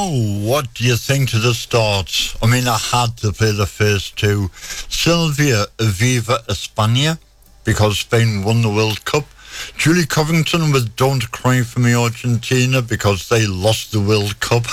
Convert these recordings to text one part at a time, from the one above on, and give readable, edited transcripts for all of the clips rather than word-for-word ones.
So, what do you think to the start? I mean, I had to play the first two. Sylvia, Viva España, because Spain won the World Cup. Julie Covington with Don't Cry For Me Argentina, because they lost the World Cup.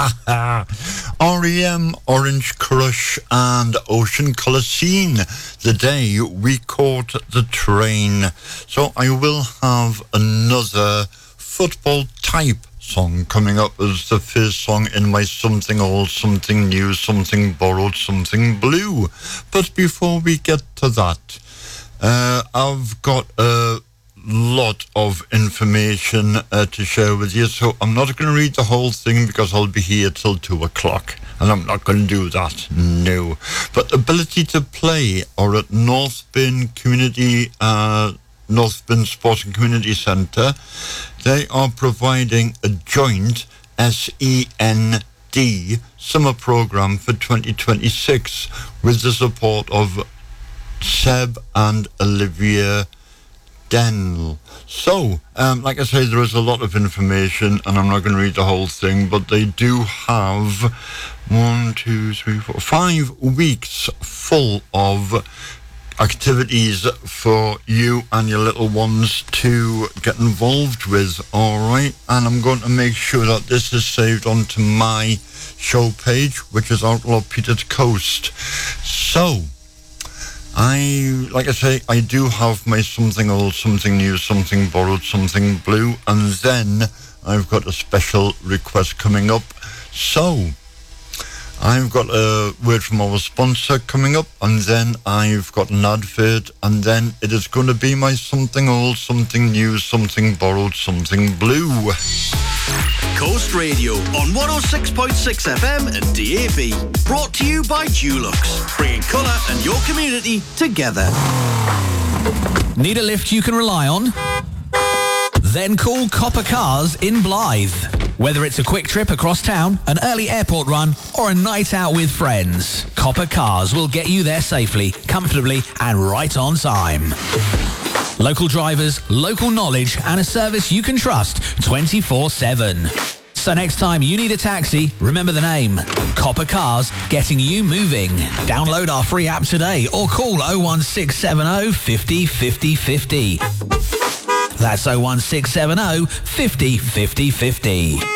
R.E.M., Orange Crush, and Ocean Colour Scene, The Day We Caught the Train. So I will have another football type song coming up as the first song in my Something Old, Something New, Something Borrowed, Something Blue. But before we get to that, I've got a lot of information to share with you, so I'm not going to read the whole thing because I'll be here till 2 o'clock, and I'm not going to do that, no. But Ability to Play are at Northburn Sporting Community Centre. They are providing a joint SEND summer programme for 2026 with the support of Seb and Olivia Denl. So, like I say, there is a lot of information, and I'm not going to read the whole thing, but they do have 5 weeks full of activities for you and your little ones to get involved with, alright? And I'm going to make sure that this is saved onto my show page, which is Outlaw Peter's Coast. So, like I say, I do have my Something Old, Something New, Something Borrowed, Something Blue, and then I've got a special request coming up. So, I've got a word from our sponsor coming up, and then I've got an advert, and then it is going to be my Something Old, Something New, Something Borrowed, Something Blue. Coast Radio on 106.6 FM and DAB. Brought to you by Dulux, bringing colour and your community together. Need a lift you can rely on? Then call Copper Cars in Blythe. Whether it's a quick trip across town, an early airport run, or a night out with friends, Copper Cars will get you there safely, comfortably, and right on time. Local drivers, local knowledge, and a service you can trust 24/7. So next time you need a taxi, remember the name. Copper Cars, getting you moving. Download our free app today or call 01670 50 50 50. That's 01670 50 50 50.